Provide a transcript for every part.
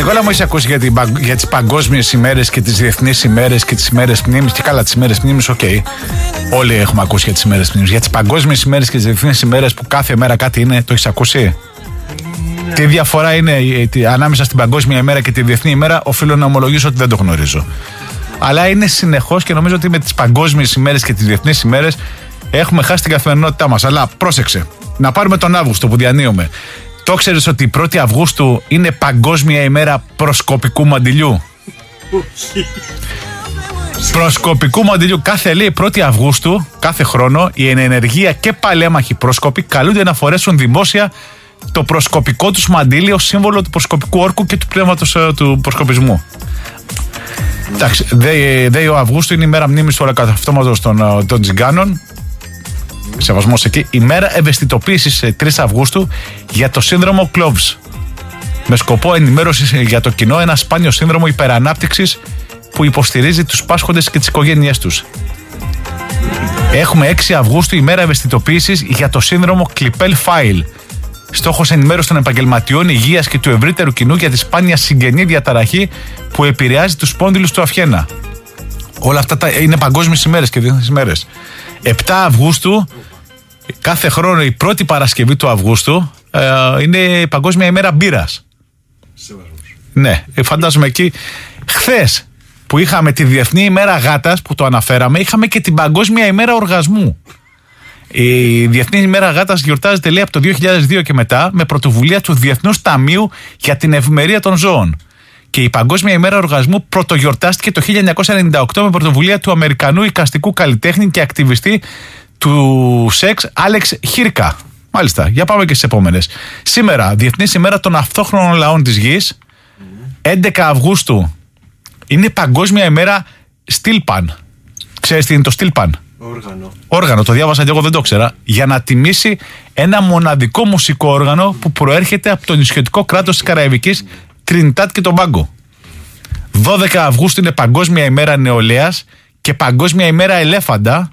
Νικόλα, μου έχεις ακούσει για τις παγκόσμιες ημέρες και τις διεθνείς ημέρες και τις ημέρες μνήμης? Και καλά, τις ημέρες μνήμης, οκ. Όλοι έχουμε ακούσει για τις ημέρες μνήμης. Για τις παγκόσμιες ημέρες και τις διεθνείς ημέρες που κάθε μέρα κάτι είναι, το έχεις ακούσει? Τι διαφορά είναι ανάμεσα στην παγκόσμια ημέρα και τη διεθνή ημέρα? Οφείλω να ομολογήσω ότι δεν το γνωρίζω. Αλλά είναι συνεχώς και νομίζω ότι με τις παγκόσμιες ημέρες και τις διεθνείς ημέρες έχουμε χάσει την καθημερινότητά μας. Αλλά πρόσεξε, να πάρουμε τον Αύγουστο που διανύουμε. Το ξέρεις ότι η 1η Αυγούστου είναι παγκόσμια ημέρα προσκοπικού μαντιλιού? Προσκοπικού μαντιλιού. Κάθε, λέει, 1η Αυγούστου, κάθε χρόνο, οι ενεργεία και παλέμαχοι πρόσκοποι καλούνται να φορέσουν δημόσια το προσκοπικό τους μαντίλι ως σύμβολο του προσκοπικού όρκου και του πνεύματος του προσκοπισμού. Εντάξει, ΔΕΗ Αυγούστου είναι η μέρα μνήμης του ολοκαυτώματος των Τζιγκάνων. Σεβασμός εκεί. Η μέρα ευαισθητοποίησης 3 Αυγούστου για το σύνδρομο Κλόβς. Με σκοπό ενημέρωση για το κοινό, ένα σπάνιο σύνδρομο υπερανάπτυξης που υποστηρίζει τους πάσχοντες και τις οικογένειές τους. Έχουμε 6 Αυγούστου, η μέρα ευαισθητοποίησης για το σύνδρομο Κλιπέλ-Φάιλ. Στόχος ενημέρωση των επαγγελματιών υγείας και του ευρύτερου κοινού για τη σπάνια συγγενή διαταραχή που επηρεάζει τους σπόνδυλους του αυχένα. Όλα αυτά είναι παγκόσμιες ημέρες και διεθνείς ημέρες. 7 Αυγούστου, κάθε χρόνο η πρώτη Παρασκευή του Αυγούστου, είναι η Παγκόσμια ημέρα μπύρας. Ναι, φαντάζομαι εκεί. Χθες που είχαμε τη Διεθνή ημέρα γάτας που το αναφέραμε, είχαμε και την Παγκόσμια ημέρα οργασμού. Η Διεθνή ημέρα γάτας γιορτάζεται, λέει, από το 2002 και μετά με πρωτοβουλία του Διεθνούς Ταμείου για την Ευημερία των Ζώων. Και η Παγκόσμια ημέρα οργασμού πρωτογιορτάστηκε το 1998 με πρωτοβουλία του Αμερικανού εικαστικού καλλιτέχνη και ακτιβιστή του σεξ Άλεξ Χίρκα. Μάλιστα, για πάμε και στις επόμενες. Σήμερα, Διεθνής ημέρα των αυτόχθονων λαών της γης. 11 Αυγούστου είναι Παγκόσμια ημέρα Στίλπαν. Ξέρεις τι είναι το Στίλπαν? Όργανο, το διάβασα και εγώ, δεν το ξέρα. Για να τιμήσει ένα μοναδικό μουσικό όργανο που προέρχεται από το νησιωτικό κράτος της Καραϊβικής, Τρινιτάτ και Τομπάγκο. 12 Αυγούστου είναι Παγκόσμια ημέρα νεολαίας και Παγκόσμια ημέρα ελέφαντα.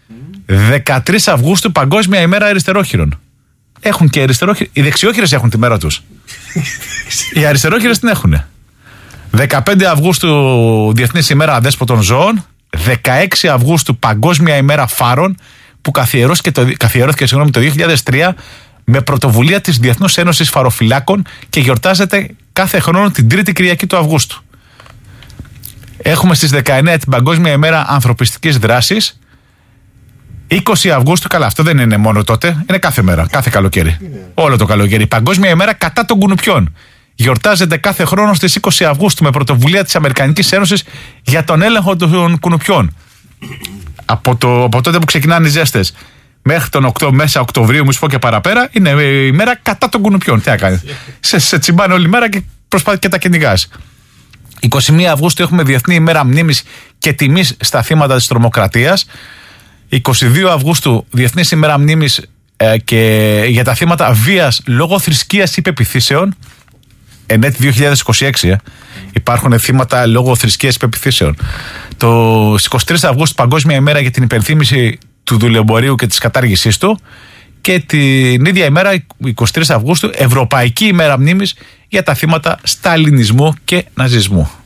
13 Αυγούστου Παγκόσμια ημέρα αριστερόχειρων. Έχουν και αριστερόχειροι. Οι δεξιόχειρες έχουν τη μέρα τους. Οι αριστερόχειρες την έχουνε. 15 Αυγούστου Διεθνής ημέρα αδέσποτων ζώων. 16 Αυγούστου Παγκόσμια ημέρα φάρων που καθιερώθηκε το 2003 με πρωτοβουλία της Διεθνούς Ένωσης Φαροφυλάκων και γιορτάζεται κάθε χρόνο την 3η Κυριακή του Αυγούστου. Έχουμε στις 19 την Παγκόσμια ημέρα ανθρωπιστικής δράσης. 20 Αυγούστου, καλά, αυτό δεν είναι μόνο τότε, είναι κάθε μέρα, κάθε καλοκαίρι. Όλο το καλοκαίρι. Παγκόσμια ημέρα κατά των κουνουπιών. Γιορτάζεται κάθε χρόνο στις 20 Αυγούστου με πρωτοβουλία της Αμερικανικής Ένωσης για τον έλεγχο των κουνουπιών. Από τότε που ξεκινάνε οι ζέστες μέχρι μέσα Οκτωβρίου, μου σου πω και παραπέρα, είναι η μέρα κατά των κουνουπιών. Τι να κάνεις? Σε τσιμπάνε όλη μέρα και προσπάθει και τα κυνηγάς. 21 Αυγούστου έχουμε Διεθνή ημέρα μνήμης και τιμής στα θύματα της τρομοκρατίας. 22 Αυγούστου Διεθνής ημέρα μνήμης και για τα θύματα βίας λόγω θρησκείας ή πεποιθήσεων. Ενέτη 2026 υπάρχουν θύματα λόγω θρησκείας ή πεποιθήσεων. Στις 23 Αυγούστου Παγκόσμια ημέρα για την υπενθύμηση του δουλεμπορίου και της κατάργησής του. Και την ίδια ημέρα, 23 Αυγούστου, Ευρωπαϊκή ημέρα μνήμης για τα θύματα σταλινισμού και ναζισμού.